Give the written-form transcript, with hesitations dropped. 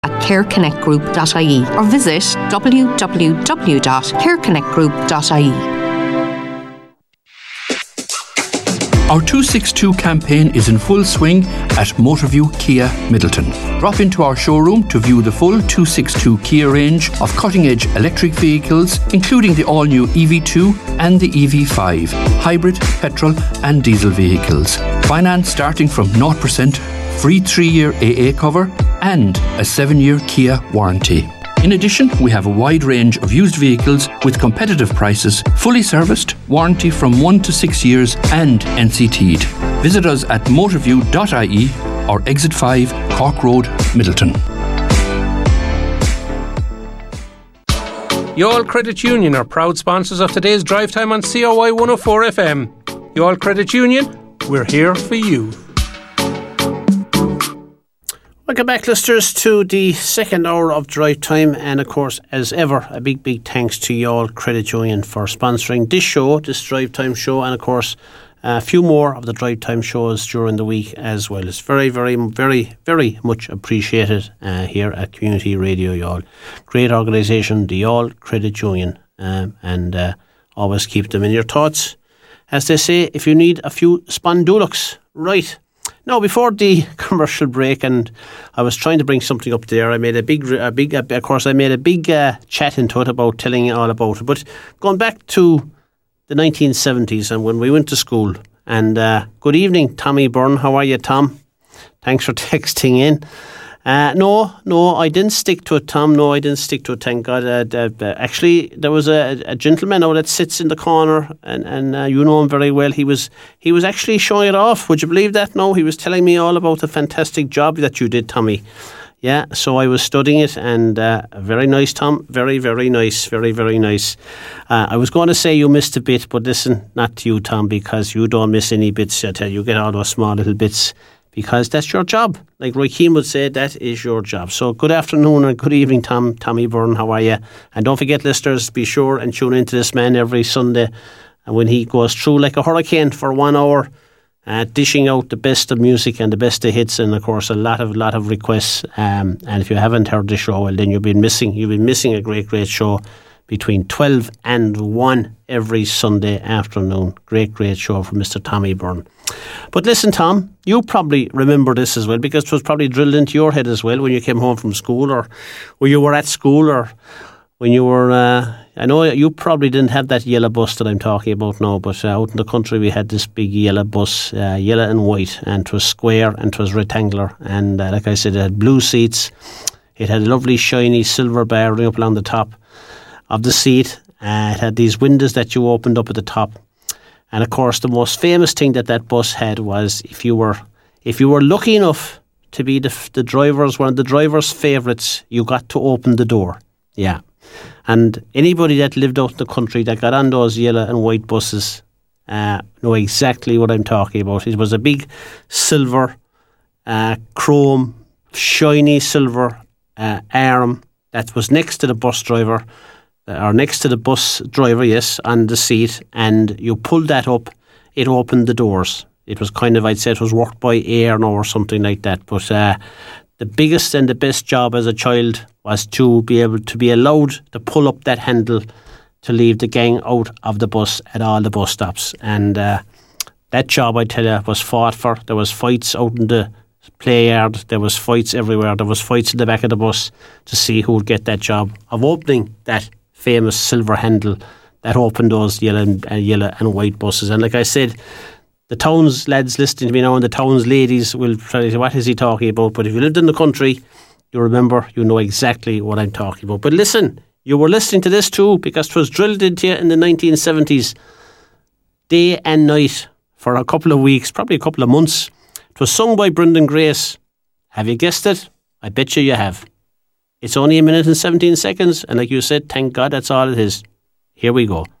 at careconnectgroup.ie or visit www.careconnectgroup.ie. Our 262 campaign is in full swing at Motorview Kia Middleton. Drop into our showroom to view the full 262 Kia range of cutting-edge electric vehicles, including the all-new EV2 and the EV5, hybrid, petrol and diesel vehicles. Finance starting from 0%, free 3-year AA cover and a 7-year Kia warranty. In addition, we have a wide range of used vehicles with competitive prices, fully serviced, warranty from 1 to 6 years and NCT'd. Visit us at motorview.ie or Exit 5, Cork Road, Middleton. Youall Credit Union are proud sponsors of today's drive time on COY 104 FM. Youall Credit Union, we're here for you. Welcome back, listeners, to the second hour of Drive Time, and of course, as ever, a big thanks to Youall Credit Union for sponsoring this show, this Drive Time show, and of course a few more of the Drive Time shows during the week as well. It's very much appreciated here at Community Radio Youall. Great organisation, the Youall Credit Union, and always keep them in your thoughts. As they say, if you need a few spondulux, right. Now, before the commercial break, and I was trying to bring something up there, I made a big chat into it about telling you all about it. But going back to the 1970s and when we went to school, and good evening, Tommy Byrne. How are you, Tom? Thanks for texting in. No, I didn't stick to it, Tom. No, I didn't stick to it, thank God. Actually, there was a gentleman now that sits in the corner, and you know him very well. He was actually showing it off. Would you believe that? No, he was telling me all about the fantastic job that you did, Tommy. Yeah, so I was studying it, and very nice, Tom. Very nice. Very nice. I was going to say you missed a bit, but listen, not to you, Tom, because you don't miss any bits. I tell you, get all those small little bits, because that's your job. Like Roy Keane would say, that is your job. So good afternoon and good evening, Tommy Byrne. How are you? And don't forget, listeners, be sure and tune into this man every Sunday, and when he goes through like a hurricane for 1 hour, dishing out the best of music and the best of hits, and of course a lot of requests. And if you haven't heard the show, well, then you've been missing a great show between 12 and 1 every Sunday afternoon. Great show from Mr. Tommy Byrne. But listen, Tom, you probably remember this as well, because it was probably drilled into your head as well when you came home from school, or when you were at school, or when you were... I know you probably didn't have that yellow bus that I'm talking about now, but out in the country we had this big yellow bus, yellow and white, and it was square and it was rectangular, and like I said, it had blue seats. It had a lovely shiny silver bar running up along the top of the seat. It had these windows that you opened up at the top. And of course, the most famous thing that bus had was if you were lucky enough to be the driver's, one of the driver's favourites, you got to open the door. Yeah. And anybody that lived out in the country that got on those yellow and white buses know exactly what I'm talking about. It was a big silver, chrome, shiny silver arm that was next to the bus driver, yes, on the seat, and you pulled that up, it opened the doors. It was kind of, I'd say it was worked by air now or something like that, but the biggest and the best job as a child was to be able to be allowed to pull up that handle to leave the gang out of the bus at all the bus stops. And that job, I tell you, was fought for. There was fights out in the play yard, there was fights everywhere, there was fights in the back of the bus to see who would get that job of opening that famous silver handle that opened those yellow and white buses. And like I said, the towns lads listening to me now and the towns ladies will try to say, what is he talking about? But if you lived in the country, you remember, you know exactly what I'm talking about. But listen, you were listening to this too, because it was drilled into you in the 1970s, day and night, for a couple of weeks, probably a couple of months. It was sung by Brendan Grace. Have you guessed it? I bet you have. It's only 1 minute and 17 seconds, and like you said, thank God that's all it is. Here we go.